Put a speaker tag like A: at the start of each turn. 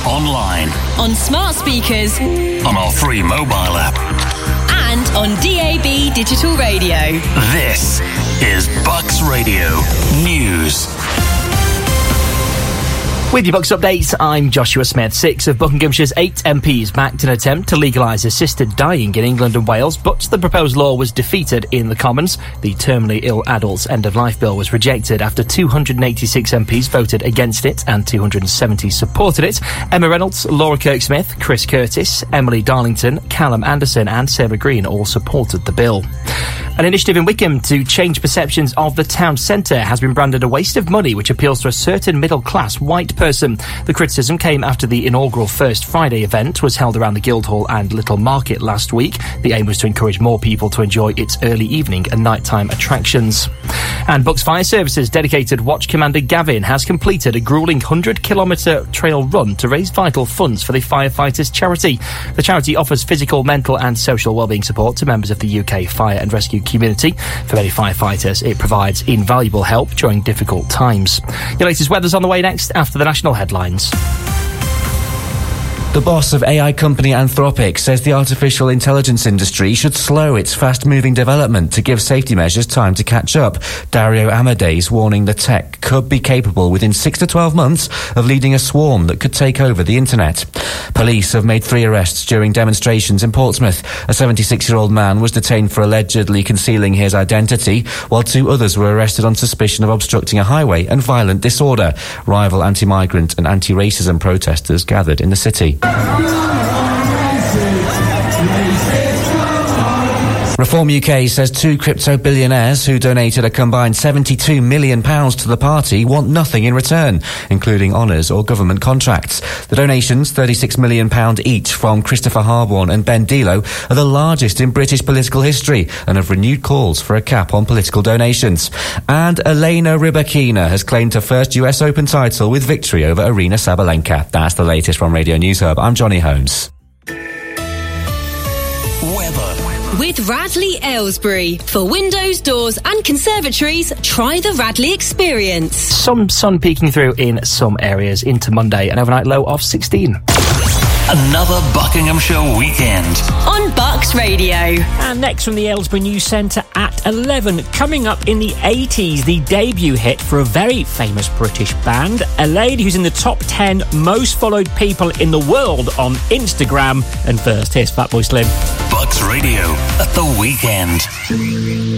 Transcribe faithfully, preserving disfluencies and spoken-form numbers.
A: online,
B: on smart speakers,
A: on our free mobile app,
B: and on D A B digital radio.
A: This is Bucks Radio News.
C: With your Bucks updates, I'm Joshua Smith. Six of Buckinghamshire's eight M Ps backed an attempt to legalise assisted dying in England and Wales, but the proposed law was defeated in the Commons. The Terminally Ill Adults End of Life Bill was rejected after two hundred eighty-six M Ps voted against it and two hundred seventy supported it. Emma Reynolds, Laura Kirk-Smith, Chris Curtis, Emily Darlington, Callum Anderson and Sarah Green all supported the bill. An initiative in Wickham to change perceptions of the town centre has been branded a waste of money, which appeals to a certain middle-class white person. The criticism came after the inaugural First Friday event was held around the Guildhall and Little Market last week. The aim was to encourage more people to enjoy its early evening and nighttime attractions. And Bucks Fire Services dedicated Watch Commander Gavin has completed a gruelling one hundred kilometre trail run to raise vital funds for the Firefighters charity. The charity offers physical, mental and social wellbeing support to members of the U K fire and rescue community. For many firefighters, it provides invaluable help during difficult times. Your latest weather's on the way next after the national headlines.
D: The boss of A I company Anthropic says the artificial intelligence industry should slow its fast-moving development to give safety measures time to catch up. Dario Amodei's warning the tech could be capable within six to twelve months of leading a swarm that could take over the internet. Police have made three arrests during demonstrations in Portsmouth. A seventy-six-year-old man was detained for allegedly concealing his identity, while two others were arrested on suspicion of obstructing a highway and violent disorder. Rival anti-migrant and anti-racism protesters gathered in the city. Reform U K says two crypto billionaires who donated a combined seventy-two million pounds to the party want nothing in return, including honours or government contracts. The donations, thirty-six million pounds each from Christopher Harborne and Ben Delo, are the largest in British political history and have renewed calls for a cap on political donations. And Elena Rybakina has claimed her first U S Open title with victory over Arina Sabalenka. That's the latest from Radio News Hub. I'm Johnny Holmes.
B: With Radley Aylesbury. For windows, doors and conservatories, try the Radley experience.
C: Some sun peeking through in some areas into Monday, an overnight low of sixteen.
A: Another Buckinghamshire weekend
B: on Bucks Radio.
E: And next from the Aylesbury News Centre at eleven, coming up in the eighties, the debut hit for a very famous British band, a lady who's in the top ten most followed people in the world on Instagram. And first, here's Fatboy Slim.
A: Bucks Radio at the weekend.